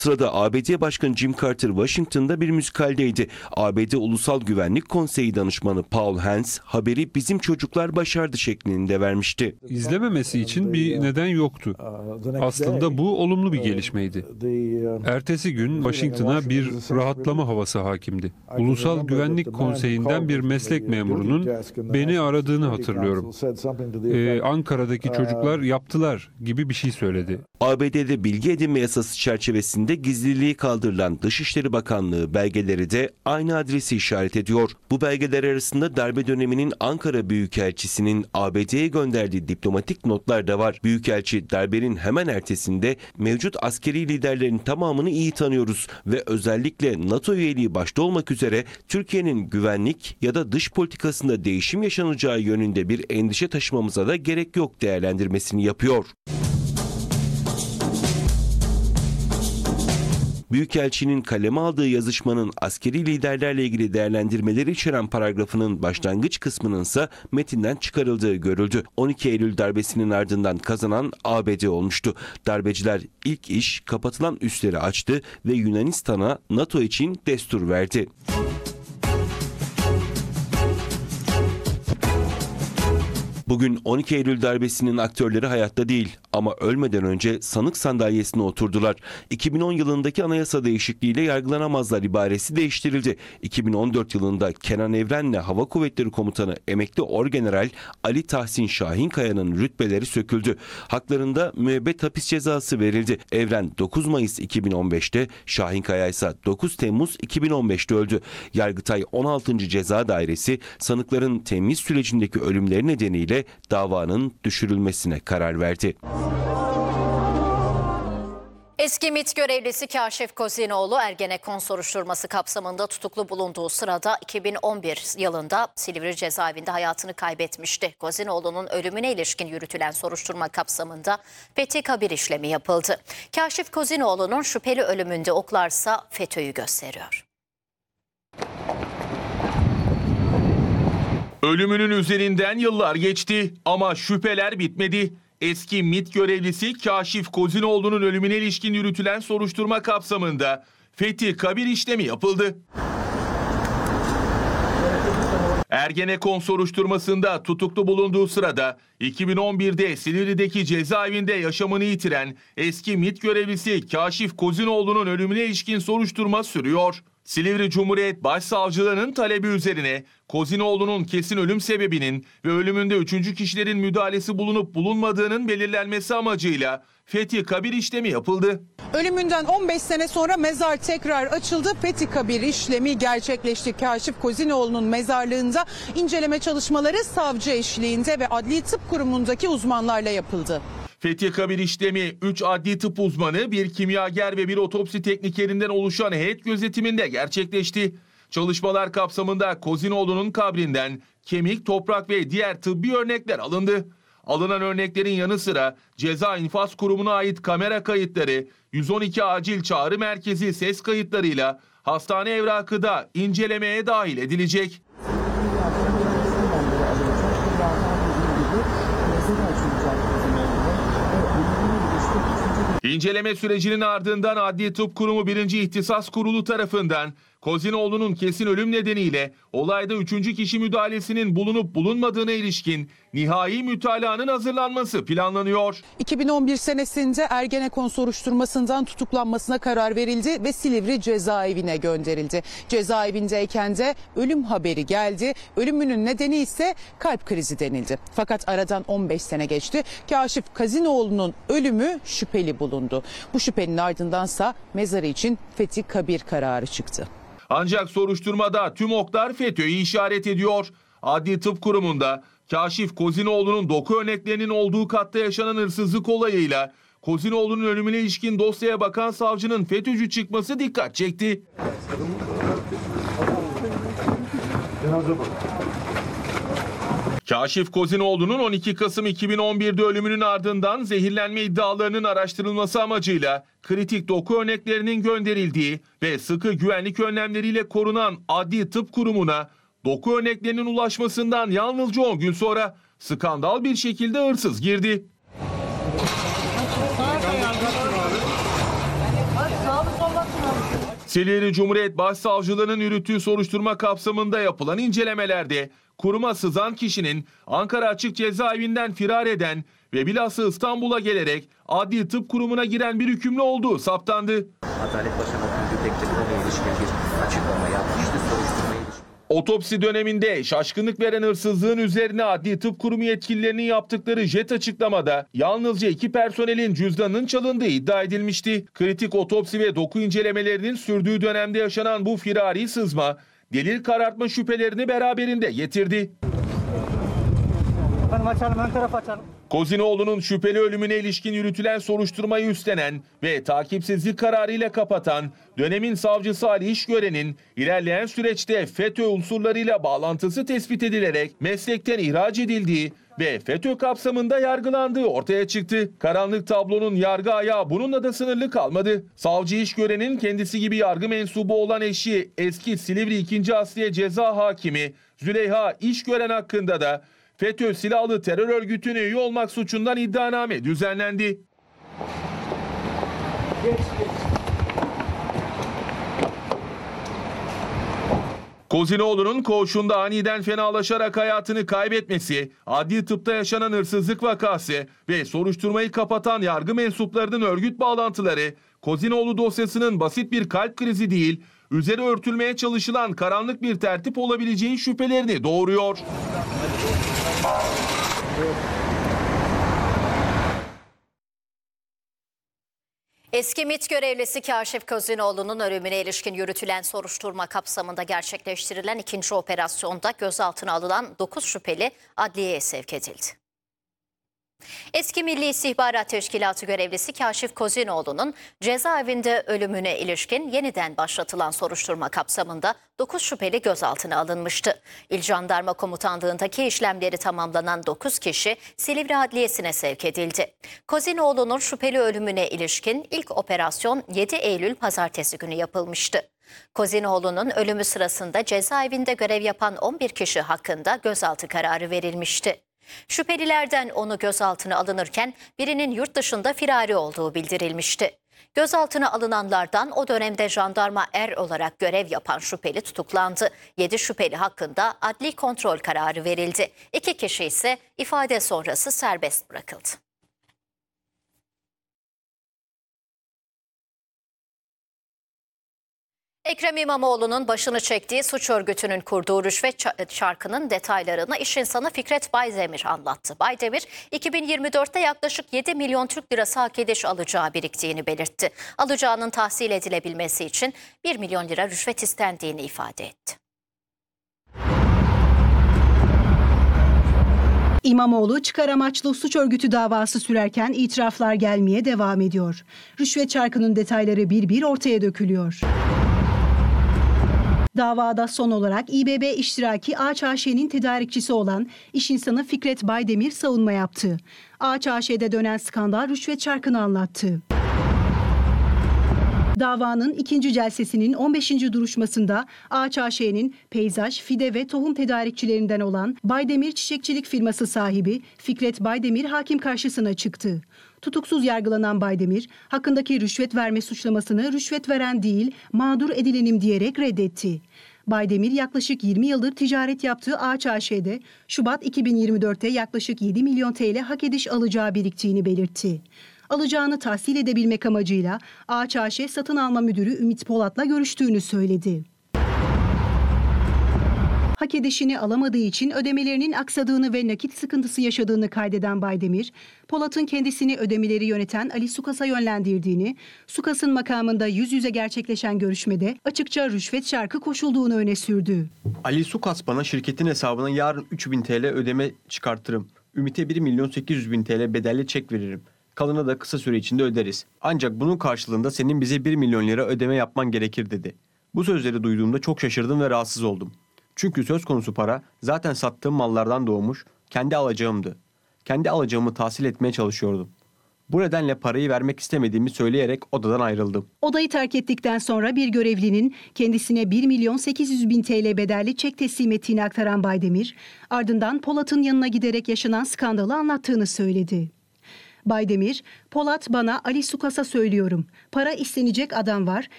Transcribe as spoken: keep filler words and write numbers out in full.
Sırada A B D Başkanı Jim Carter Washington'da bir müzikaldeydi. A B D Ulusal Güvenlik Konseyi Danışmanı Paul Hens haberi bizim çocuklar başardı şeklinde vermişti. İzlememesi için bir neden yoktu. Aslında bu olumlu bir gelişmeydi. Ertesi gün Washington'a bir rahatlama havası hakimdi. Ulusal Güvenlik Konseyi'nden bir meslek memurunun beni aradığını hatırlıyorum. Ee, Ankara'daki çocuklar yaptılar gibi bir şey söyledi. A B D'de bilgi edinme yasası çerçevesinde gizliliği kaldırılan Dışişleri Bakanlığı belgeleri de aynı adresi işaret ediyor. Bu belgeler arasında darbe döneminin Ankara Büyükelçisi'nin A B D'ye gönderdiği diplomatik notlar da var. Büyükelçi darbenin hemen ertesinde mevcut askeri liderlerin tamamını iyi tanıyoruz ve özellikle NATO üyeliği başta olmak üzere Türkiye'nin güvenlik ya da dış politikasında değişim yaşanacağı yönünde bir endişe taşımamıza da gerek yok değerlendirmesini yapıyor. Büyükelçinin kaleme aldığı yazışmanın askeri liderlerle ilgili değerlendirmeleri içeren paragrafının başlangıç kısmının ise metinden çıkarıldığı görüldü. on iki Eylül darbesinin ardından kazanan A B D olmuştu. Darbeciler ilk iş kapatılan üsleri açtı ve Yunanistan'a NATO için destur verdi. Bugün on iki Eylül darbesinin aktörleri hayatta değil ama ölmeden önce sanık sandalyesine oturdular. iki bin on yılındaki anayasa değişikliğiyle yargılanamazlar ibaresi değiştirildi. iki bin on dört yılında Kenan Evren'le Hava Kuvvetleri Komutanı emekli Orgeneral Ali Tahsin Şahinkaya'nın rütbeleri söküldü. Haklarında müebbet hapis cezası verildi. Evren dokuz Mayıs iki bin on beşte, Şahinkaya ise dokuz Temmuz iki bin on beşte öldü. Yargıtay on altıncı Ceza Dairesi sanıkların temyiz sürecindeki ölümleri nedeniyle davanın düşürülmesine karar verdi. Eski MİT görevlisi Kaşif Kozinoğlu Ergenekon soruşturması kapsamında tutuklu bulunduğu sırada iki bin on bir yılında Silivri cezaevinde hayatını kaybetmişti. Kozinoğlu'nun ölümüne ilişkin yürütülen soruşturma kapsamında fethi kabir işlemi yapıldı. Kaşif Kozinoğlu'nun şüpheli ölümünde oklarsa FETÖ'yü gösteriyor. Ölümünün üzerinden yıllar geçti ama şüpheler bitmedi. Eski MİT görevlisi Kaşif Kozinoğlu'nun ölümüne ilişkin yürütülen soruşturma kapsamında fethi kabir işlemi yapıldı. Ergenekon soruşturmasında tutuklu bulunduğu sırada iki bin on birde Silivri'deki cezaevinde yaşamını yitiren eski MİT görevlisi Kaşif Kozinoğlu'nun ölümüne ilişkin soruşturma sürüyor. Silivri Cumhuriyet Başsavcılığı'nın talebi üzerine Kozinoğlu'nun kesin ölüm sebebinin ve ölümünde üçüncü kişilerin müdahalesi bulunup bulunmadığının belirlenmesi amacıyla fethi kabir işlemi yapıldı. Ölümünden on beş sene sonra mezar tekrar açıldı. Fethi kabir işlemi gerçekleşti. Kaşif Kozinoğlu'nun mezarlığında inceleme çalışmaları savcı eşliğinde ve Adli Tıp Kurumu'ndaki uzmanlarla yapıldı. Fethi kabir işlemi üç adli tıp uzmanı, bir kimyager ve bir otopsi teknikerinden oluşan heyet gözetiminde gerçekleşti. Çalışmalar kapsamında Kozinoğlu'nun kabrinden kemik, toprak ve diğer tıbbi örnekler alındı. Alınan örneklerin yanı sıra Ceza İnfaz Kurumu'na ait kamera kayıtları, yüz on iki acil çağrı merkezi ses kayıtlarıyla hastane evrakı da incelemeye dahil edilecek. İnceleme sürecinin ardından Adli Tıp Kurumu birinci İhtisas Kurulu tarafından Kozinoğlu'nun kesin ölüm nedeniyle olayda üçüncü kişi müdahalesinin bulunup bulunmadığına ilişkin nihai mütalaanın hazırlanması planlanıyor. iki bin on bir senesinde Ergenekon soruşturmasından tutuklanmasına karar verildi ve Silivri cezaevine gönderildi. Cezaevindeyken de ölüm haberi geldi. Ölümünün nedeni ise kalp krizi denildi. Fakat aradan on beş sene geçti. Kaşif Kozinoğlu'nun ölümü şüpheli bulundu. Bu şüphenin ardındansa mezarı için fethi kabir kararı çıktı. Ancak soruşturmada tüm oklar FETÖ'yü işaret ediyor. Adli Tıp Kurumu'nda Kaşif Kozinoğlu'nun doku örneklerinin olduğu katta yaşanan hırsızlık olayıyla Kozinoğlu'nun ölümüne ilişkin dosyaya bakan savcının FETÖ'cü çıkması dikkat çekti. Kaşif Kozinoğlu'nun on iki Kasım iki bin on birde ölümünün ardından zehirlenme iddialarının araştırılması amacıyla kritik doku örneklerinin gönderildiği ve sıkı güvenlik önlemleriyle korunan Adli Tıp Kurumu'na doku örneklerinin ulaşmasından yalnızca on gün sonra skandal bir şekilde hırsız girdi. Silivri Cumhuriyet Başsavcılığı'nın yürüttüğü soruşturma kapsamında yapılan incelemelerde kuruma sızan kişinin Ankara Açık Cezaevinden firar eden ve bilhassa İstanbul'a gelerek Adli Tıp Kurumu'na giren bir hükümlü olduğu saptandı. Adalet Bakanı Gülbin Bektaş'la ilişkin bir açıklama yapmıştı. Soruşturmaya ilişkin. Otopsi döneminde şaşkınlık veren hırsızlığın üzerine Adli Tıp Kurumu yetkililerinin yaptıkları jet açıklamada yalnızca iki personelin cüzdanının çalındığı iddia edilmişti. Kritik otopsi ve doku incelemelerinin sürdüğü dönemde yaşanan bu firari sızma, delil karartma şüphelerini beraberinde getirdi. Efendim açalım, ön taraf açalım. Kozinoğlu'nun şüpheli ölümüne ilişkin yürütülen soruşturmayı üstlenen ve takipsizlik kararıyla kapatan dönemin savcısı Ali İşgören'in ilerleyen süreçte FETÖ unsurlarıyla bağlantısı tespit edilerek meslekten ihraç edildiği ve FETÖ kapsamında yargılandığı ortaya çıktı. Karanlık tablonun yargı ayağı bununla da sınırlı kalmadı. Savcı İşgören'in kendisi gibi yargı mensubu olan eşi eski Silivri ikinci Asliye Ceza Hakimi Züleyha İşgören hakkında da FETÖ silahlı terör örgütüne üye olmak suçundan iddianame düzenlendi. Geç, geç. Kozinoğlu'nun koğuşunda aniden fenalaşarak hayatını kaybetmesi, adli tıpta yaşanan hırsızlık vakası ve soruşturmayı kapatan yargı mensuplarının örgüt bağlantıları, Kozinoğlu dosyasının basit bir kalp krizi değil, üzeri örtülmeye çalışılan karanlık bir tertip olabileceği şüphelerini doğuruyor. Eski MİT görevlisi Kaşif Kozinoğlu'nun ölümüne ilişkin yürütülen soruşturma kapsamında gerçekleştirilen ikinci operasyonda gözaltına alınan dokuz şüpheli adliyeye sevk edildi. Eski Milli İstihbarat Teşkilatı görevlisi Kaşif Kozinoğlu'nun cezaevinde ölümüne ilişkin yeniden başlatılan soruşturma kapsamında dokuz şüpheli gözaltına alınmıştı. İl Jandarma Komutanlığı'ndaki işlemleri tamamlanan dokuz kişi Silivri Adliyesi'ne sevk edildi. Kozinoğlu'nun şüpheli ölümüne ilişkin ilk operasyon yedi Eylül Pazartesi günü yapılmıştı. Kozinoğlu'nun ölümü sırasında cezaevinde görev yapan on bir kişi hakkında gözaltı kararı verilmişti. Şüphelilerden onu gözaltına alınırken birinin yurt dışında firari olduğu bildirilmişti. Gözaltına alınanlardan o dönemde jandarma er olarak görev yapan şüpheli tutuklandı. yedi şüpheli hakkında adli kontrol kararı verildi. iki kişi ise ifade sonrası serbest bırakıldı. Ekrem İmamoğlu'nun başını çektiği suç örgütünün kurduğu rüşvet çarkının detaylarını iş insanı Fikret Baydemir anlattı. Baydemir, iki bin yirmi dörtte yaklaşık yedi milyon Türk lirası hak ediş alacağı biriktiğini belirtti. Alacağının tahsil edilebilmesi için bir milyon lira rüşvet istendiğini ifade etti. İmamoğlu çıkar amaçlı suç örgütü davası sürerken itiraflar gelmeye devam ediyor. Rüşvet çarkının detayları bir bir ortaya dökülüyor. Davada son olarak İBB iştiraki Ağaç A Ş'nin tedarikçisi olan iş insanı Fikret Baydemir savunma yaptı. Ağaç A Ş'de dönen skandal rüşvet çarkını anlattı. Davanın ikinci celsesinin on beşinci duruşmasında Ağaç A Ş'nin peyzaj, fide ve tohum tedarikçilerinden olan Baydemir Çiçekçilik firması sahibi Fikret Baydemir hakim karşısına çıktı. Tutuksuz yargılanan Baydemir, hakkındaki rüşvet verme suçlamasını rüşvet veren değil, mağdur edilenim diyerek reddetti. Baydemir yaklaşık yirmi yıldır ticaret yaptığı Ağaç A Ş'de Şubat iki bin yirmi dörtte yaklaşık yedi milyon T L hak ediş alacağı biriktiğini belirtti. Alacağını tahsil edebilmek amacıyla Ağaç A Ş satın alma müdürü Ümit Polat'la görüştüğünü söyledi. Hak edişini alamadığı için ödemelerinin aksadığını ve nakit sıkıntısı yaşadığını kaydeden Baydemir, Polat'ın kendisini ödemeleri yöneten Ali Sukas'a yönlendirdiğini, Sukas'ın makamında yüz yüze gerçekleşen görüşmede açıkça rüşvet şarkı koşulduğunu öne sürdü. Ali Sukas bana şirketin hesabına yarın üç bin T L ödeme çıkartırım. Ümit'e bir milyon sekiz yüz bin T L bedelli çek veririm. Kalanı da kısa süre içinde öderiz. Ancak bunun karşılığında senin bize bir milyon lira ödeme yapman gerekir dedi. Bu sözleri duyduğumda çok şaşırdım ve rahatsız oldum. Çünkü söz konusu para zaten sattığım mallardan doğmuş, kendi alacağımdı. Kendi alacağımı tahsil etmeye çalışıyordum. Bu nedenle parayı vermek istemediğimi söyleyerek odadan ayrıldım. Odayı terk ettikten sonra bir görevlinin kendisine bir milyon sekiz yüz bin T L bedelli çek teslim ettiğini aktaran Baydemir, ardından Polat'ın yanına giderek yaşanan skandalı anlattığını söyledi. Baydemir, Polat bana Ali Sukas'a söylüyorum. Para istenecek adam var.